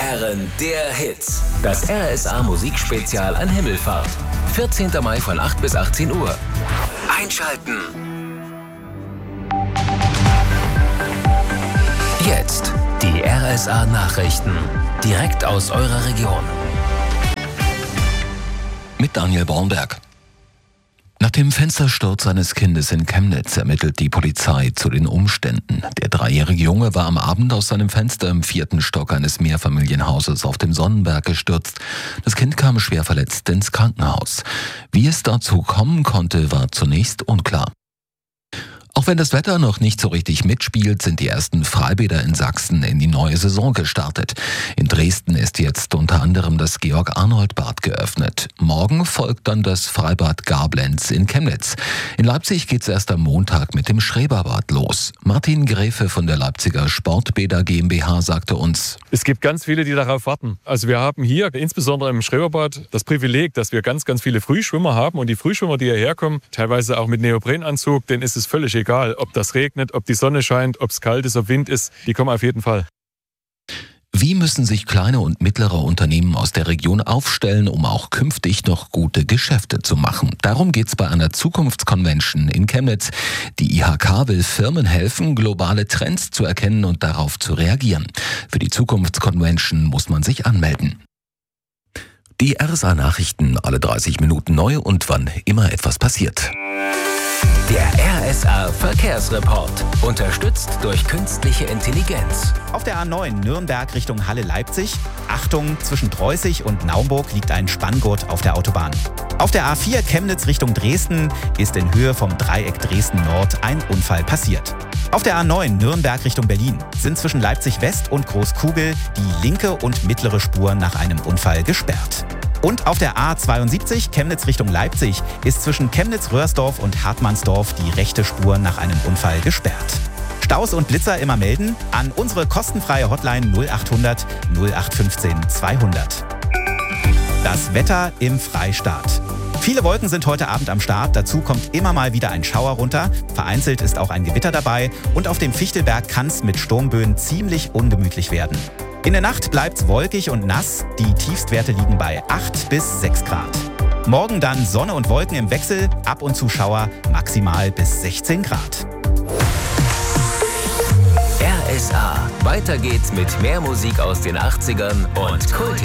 Herren, der Hits. Das RSA Musikspezial an Himmelfahrt. 14. Mai von 8 bis 18 Uhr. Einschalten. Jetzt die RSA Nachrichten. Direkt aus eurer Region. Mit Daniel Bornberg. Nach dem Fenstersturz eines Kindes in Chemnitz ermittelt die Polizei zu den Umständen. Der 3-jährige Junge war am Abend aus seinem Fenster im 4. Stock eines Mehrfamilienhauses auf dem Sonnenberg gestürzt. Das Kind kam schwer verletzt ins Krankenhaus. Wie es dazu kommen konnte, war zunächst unklar. Auch wenn das Wetter noch nicht so richtig mitspielt, sind die ersten Freibäder in Sachsen in die neue Saison gestartet. In Dresden ist jetzt unter anderem das Georg-Arnold-Bad geöffnet. Morgen folgt dann das Freibad Gablenz in Chemnitz. In Leipzig geht's erst am Montag mit dem Schreberbad los. Martin Gräfe von der Leipziger Sportbäder GmbH sagte uns: Es gibt ganz viele, die darauf warten. Also wir haben hier insbesondere im Schreberbad das Privileg, dass wir ganz viele Frühschwimmer haben. Und die Frühschwimmer, die hierher kommen, teilweise auch mit Neoprenanzug, denen ist es völlig egal, ob das regnet, ob die Sonne scheint, ob es kalt ist, ob Wind ist. Die kommen auf jeden Fall. Wie müssen sich kleine und mittlere Unternehmen aus der Region aufstellen, um auch künftig noch gute Geschäfte zu machen? Darum geht's bei einer Zukunftsconvention in Chemnitz. Die IHK will Firmen helfen, globale Trends zu erkennen und darauf zu reagieren. Für die Zukunftsconvention muss man sich anmelden. Die RSA Nachrichten alle 30 Minuten neu und wann immer etwas passiert. Der RSA Verkehrsreport. Unterstützt durch künstliche Intelligenz. Auf der A9 Nürnberg Richtung Halle-Leipzig. Achtung, zwischen Preußig und Naumburg liegt ein Spanngurt auf der Autobahn. Auf der A4 Chemnitz Richtung Dresden ist in Höhe vom Dreieck Dresden-Nord ein Unfall passiert. Auf der A9 Nürnberg Richtung Berlin sind zwischen Leipzig-West und Großkugel die linke und mittlere Spur nach einem Unfall gesperrt. Und auf der A72 Chemnitz Richtung Leipzig ist zwischen Chemnitz-Röhrsdorf und Hartmannsdorf die rechte Spur nach einem Unfall gesperrt. Staus und Blitzer immer melden an unsere kostenfreie Hotline 0800 0815 200. Das Wetter im Freistaat. Viele Wolken sind heute Abend am Start, dazu kommt immer mal wieder ein Schauer runter. Vereinzelt ist auch ein Gewitter dabei und auf dem Fichtelberg kann es mit Sturmböen ziemlich ungemütlich werden. In der Nacht bleibt's wolkig und nass, die Tiefstwerte liegen bei 8 bis 6 Grad. Morgen dann Sonne und Wolken im Wechsel, ab und zu Schauer, maximal bis 16 Grad. RSA. Weiter geht's mit mehr Musik aus den 80ern und Kult.